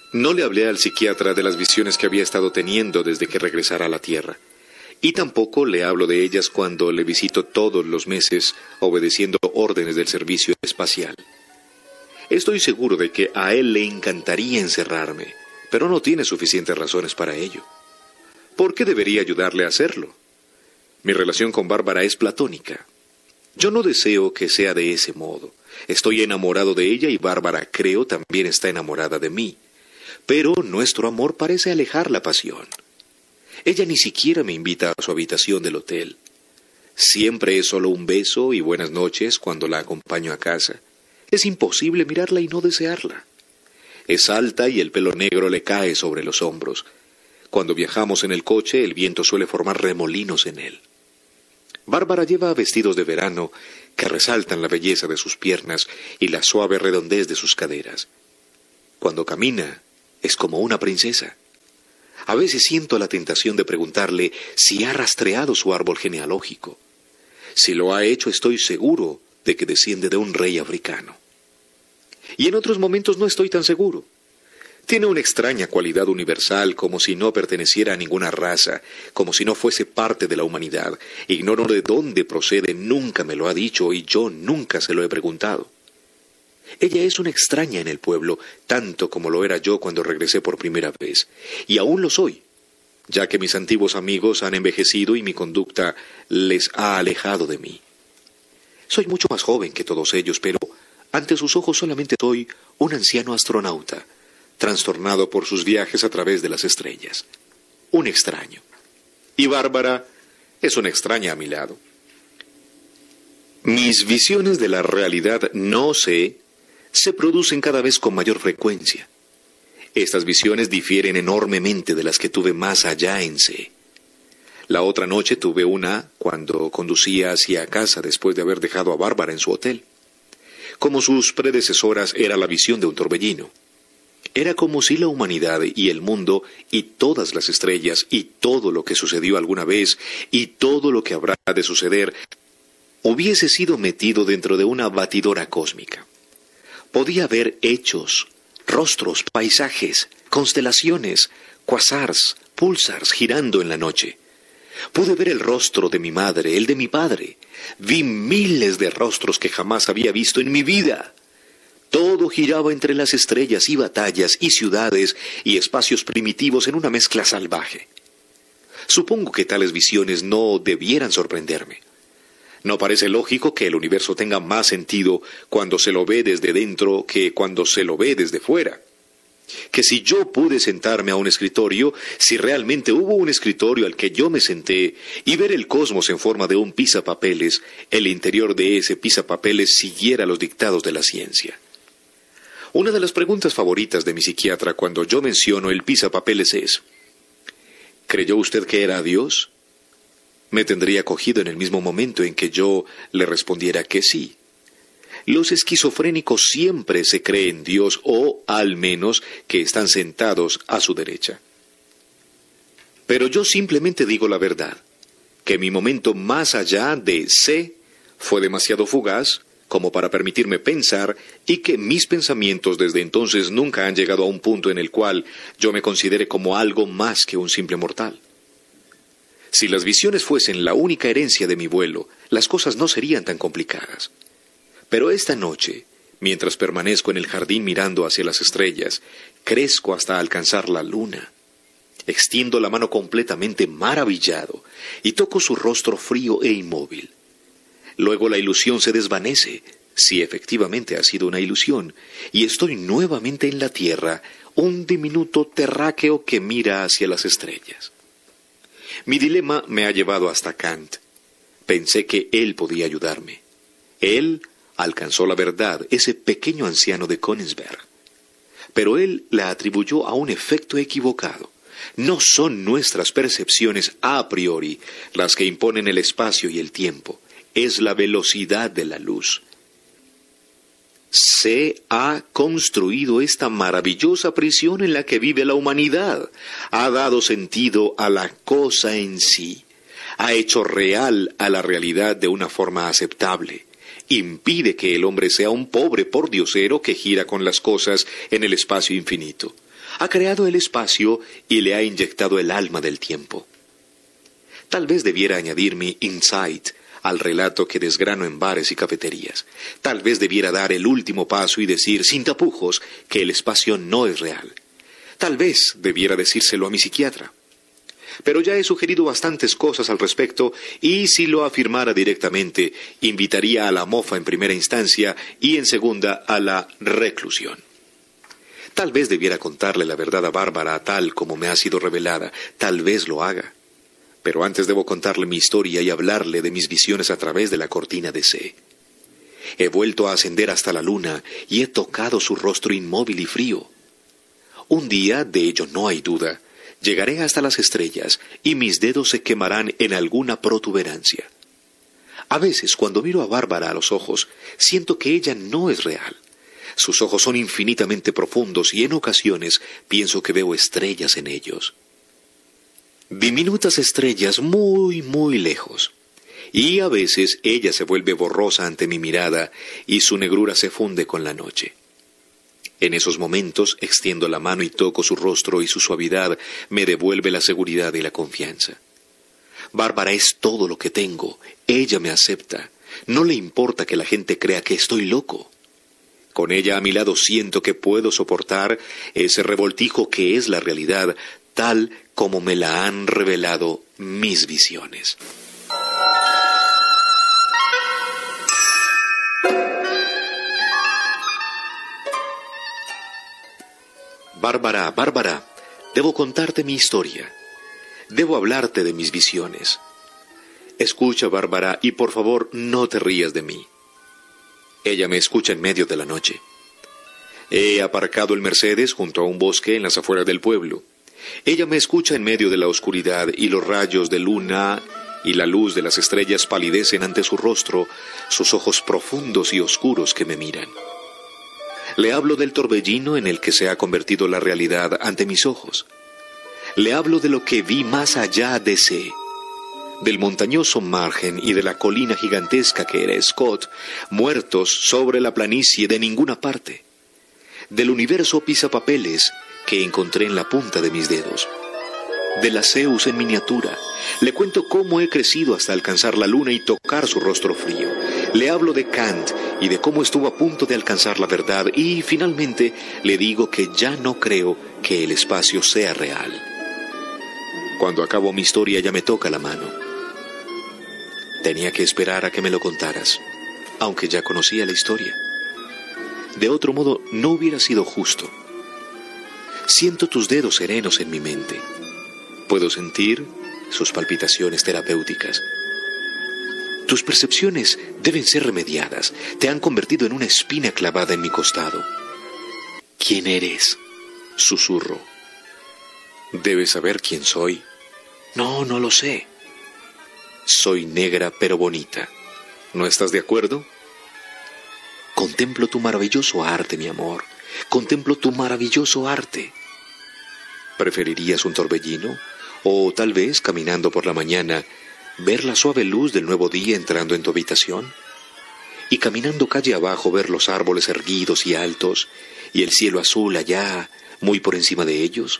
No le hablé al psiquiatra de las visiones que había estado teniendo desde que regresara a la Tierra. Y tampoco le hablo de ellas cuando le visito todos los meses obedeciendo órdenes del servicio espacial. Estoy seguro de que a él le encantaría encerrarme, pero no tiene suficientes razones para ello. ¿Por qué debería ayudarle a hacerlo? Mi relación con Bárbara es platónica. Yo no deseo que sea de ese modo. Estoy enamorado de ella y Bárbara, creo, también está enamorada de mí. Pero nuestro amor parece alejar la pasión. Ella ni siquiera me invita a su habitación del hotel. Siempre es solo un beso y buenas noches cuando la acompaño a casa. Es imposible mirarla y no desearla. Es alta y el pelo negro le cae sobre los hombros. Cuando viajamos en el coche, el viento suele formar remolinos en él. Bárbara lleva vestidos de verano que resaltan la belleza de sus piernas y la suave redondez de sus caderas. Cuando camina, es como una princesa. A veces siento la tentación de preguntarle si ha rastreado su árbol genealógico. Si lo ha hecho, estoy seguro de que desciende de un rey africano. Y en otros momentos no estoy tan seguro. Tiene una extraña cualidad universal, como si no perteneciera a ninguna raza, como si no fuese parte de la humanidad. Ignoro de dónde procede, nunca me lo ha dicho y yo nunca se lo he preguntado. Ella es una extraña en el pueblo, tanto como lo era yo cuando regresé por primera vez. Y aún lo soy, ya que mis antiguos amigos han envejecido y mi conducta les ha alejado de mí. Soy mucho más joven que todos ellos, pero ante sus ojos solamente soy un anciano astronauta, trastornado por sus viajes a través de las estrellas. Un extraño. Y Bárbara es una extraña a mi lado. Mis visiones de la realidad se producen cada vez con mayor frecuencia. Estas visiones difieren enormemente de las que tuve más allá en C. La otra noche tuve una cuando conducía hacia casa después de haber dejado a Bárbara en su hotel. Como sus predecesoras, era la visión de un torbellino. Era como si la humanidad y el mundo y todas las estrellas y todo lo que sucedió alguna vez y todo lo que habrá de suceder hubiese sido metido dentro de una batidora cósmica. Podía ver hechos, rostros, paisajes, constelaciones, quasars, pulsars girando en la noche. Pude ver el rostro de mi madre, el de mi padre. Vi miles de rostros que jamás había visto en mi vida. Todo giraba entre las estrellas y batallas y ciudades y espacios primitivos en una mezcla salvaje. Supongo que tales visiones no debieran sorprenderme. ¿No parece lógico que el universo tenga más sentido cuando se lo ve desde dentro que cuando se lo ve desde fuera? Que si yo pude sentarme a un escritorio, si realmente hubo un escritorio al que yo me senté y ver el cosmos en forma de un pisapapeles, el interior de ese pisapapeles siguiera los dictados de la ciencia. Una de las preguntas favoritas de mi psiquiatra cuando yo menciono el pisapapeles es: ¿creyó usted que era Dios? Me tendría cogido en el mismo momento en que yo le respondiera que sí. Los esquizofrénicos siempre se creen Dios o, al menos, que están sentados a su derecha. Pero yo simplemente digo la verdad, que mi momento más allá de C fue demasiado fugaz como para permitirme pensar y que mis pensamientos desde entonces nunca han llegado a un punto en el cual yo me considere como algo más que un simple mortal. Si las visiones fuesen la única herencia de mi vuelo, las cosas no serían tan complicadas. Pero esta noche, mientras permanezco en el jardín mirando hacia las estrellas, crezco hasta alcanzar la luna. Extiendo la mano completamente maravillado y toco su rostro frío e inmóvil. Luego la ilusión se desvanece, si efectivamente ha sido una ilusión, y estoy nuevamente en la tierra, un diminuto terráqueo que mira hacia las estrellas. Mi dilema me ha llevado hasta Kant. Pensé que él podía ayudarme. Él alcanzó la verdad, ese pequeño anciano de Königsberg. Pero él la atribuyó a un efecto equivocado. No son nuestras percepciones a priori las que imponen el espacio y el tiempo. Es la velocidad de la luz. Se ha construido esta maravillosa prisión en la que vive la humanidad. Ha dado sentido a la cosa en sí. Ha hecho real a la realidad de una forma aceptable. Impide que el hombre sea un pobre pordiosero que gira con las cosas en el espacio infinito. Ha creado el espacio y le ha inyectado el alma del tiempo. Tal vez debiera añadir mi insight al relato que desgrano en bares y cafeterías. Tal vez debiera dar el último paso y decir, sin tapujos, que el espacio no es real. Tal vez debiera decírselo a mi psiquiatra. Pero ya he sugerido bastantes cosas al respecto, y si lo afirmara directamente, invitaría a la mofa en primera instancia y en segunda a la reclusión. Tal vez debiera contarle la verdad a Bárbara tal como me ha sido revelada. Tal vez lo haga. Pero antes debo contarle mi historia y hablarle de mis visiones a través de la cortina de C. He vuelto a ascender hasta la luna y he tocado su rostro inmóvil y frío. Un día, de ello no hay duda, llegaré hasta las estrellas y mis dedos se quemarán en alguna protuberancia. A veces, cuando miro a Bárbara a los ojos, siento que ella no es real. Sus ojos son infinitamente profundos y en ocasiones pienso que veo estrellas en ellos. Diminutas estrellas muy, muy lejos. Y a veces ella se vuelve borrosa ante mi mirada y su negrura se funde con la noche. En esos momentos extiendo la mano y toco su rostro y su suavidad me devuelve la seguridad y la confianza. Bárbara es todo lo que tengo. Ella me acepta. No le importa que la gente crea que estoy loco. Con ella a mi lado siento que puedo soportar ese revoltijo que es la realidad, tal como me la han revelado mis visiones. Bárbara, Bárbara, debo contarte mi historia. Debo hablarte de mis visiones. Escucha, Bárbara, y por favor no te rías de mí. Ella me escucha en medio de la noche. He aparcado el Mercedes junto a un bosque en las afueras del pueblo. Ella me escucha en medio de la oscuridad y los rayos de luna y la luz de las estrellas palidecen ante su rostro, sus ojos profundos y oscuros que me miran. Le hablo del torbellino en el que se ha convertido la realidad ante mis ojos. Le hablo de lo que vi más allá de C, del montañoso margen y de la colina gigantesca que era Scott, muertos sobre la planicie de ninguna parte, del universo pisapapeles que encontré en la punta de mis dedos, de la Zeus en miniatura. Le cuento cómo he crecido hasta alcanzar la luna y tocar su rostro frío. Le hablo de Kant y de cómo estuvo a punto de alcanzar la verdad, y finalmente le digo que ya no creo que el espacio sea real. Cuando acabo mi historia ya me toca la mano. Tenía que esperar a que me lo contaras, aunque ya conocía la historia. De otro modo, no hubiera sido justo. Siento tus dedos serenos en mi mente. Puedo sentir sus palpitaciones terapéuticas. Tus percepciones deben ser remediadas. Te han convertido en una espina clavada en mi costado. ¿Quién eres? Susurro. ¿Debes saber quién soy? No, no lo sé. Soy negra pero bonita. ¿No estás de acuerdo? Contemplo tu maravilloso arte, mi amor. Contemplo tu maravilloso arte. ¿Preferirías un torbellino? O tal vez, caminando por la mañana, ver la suave luz del nuevo día entrando en tu habitación? Y caminando calle abajo ver los árboles erguidos y altos, y el cielo azul allá, muy por encima de ellos.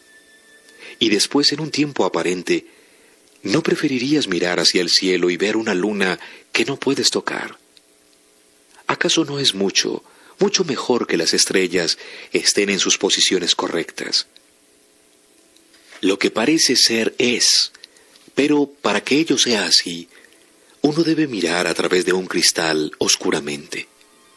Y después, en un tiempo aparente, ¿no preferirías mirar hacia el cielo y ver una luna que no puedes tocar? ¿Acaso no es mucho mejor que las estrellas estén en sus posiciones correctas? Lo que parece ser es, pero para que ello sea así, uno debe mirar a través de un cristal oscuramente.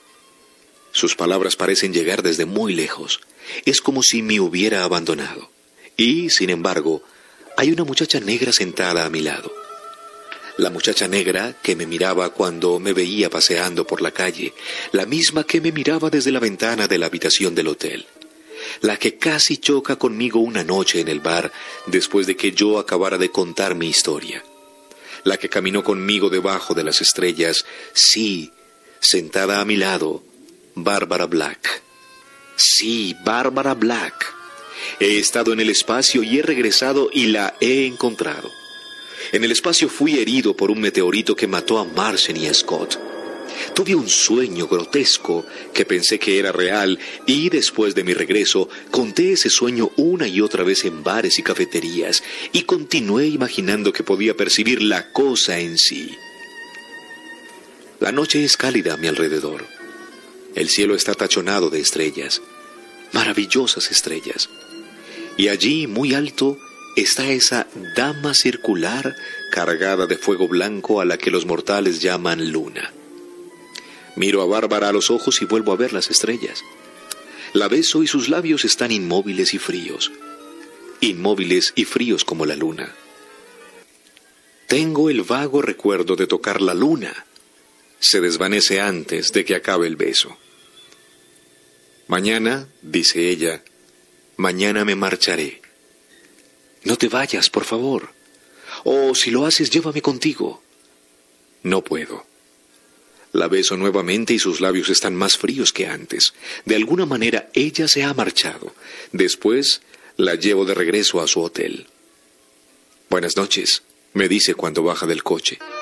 Sus palabras parecen llegar desde muy lejos. Es como si me hubiera abandonado. Y, sin embargo, hay una muchacha negra sentada a mi lado. La muchacha negra que me miraba cuando me veía paseando por la calle, la misma que me miraba desde la ventana de la habitación del hotel, la que casi choca conmigo una noche en el bar después de que yo acabara de contar mi historia, la que caminó conmigo debajo de las estrellas, sí, sentada a mi lado, Bárbara Black. Sí, Bárbara Black. He estado en el espacio y he regresado y la he encontrado. En el espacio fui herido por un meteorito que mató a Martian y a Scott. Tuve un sueño grotesco que pensé que era real y después de mi regreso conté ese sueño una y otra vez en bares y cafeterías y continué imaginando que podía percibir la cosa en sí. La noche es cálida a mi alrededor. El cielo está tachonado de estrellas, maravillosas estrellas. Y allí, muy alto, está esa dama circular cargada de fuego blanco a la que los mortales llaman luna. Miro a Bárbara a los ojos y vuelvo a ver las estrellas. La beso y sus labios están inmóviles y fríos como la luna. Tengo el vago recuerdo de tocar la luna. Se desvanece antes de que acabe el beso. Mañana, dice ella, mañana me marcharé. No te vayas, por favor. O si lo haces, llévame contigo. No puedo. La beso nuevamente y sus labios están más fríos que antes. De alguna manera ella se ha marchado. Después la llevo de regreso a su hotel. Buenas noches, me dice cuando baja del coche.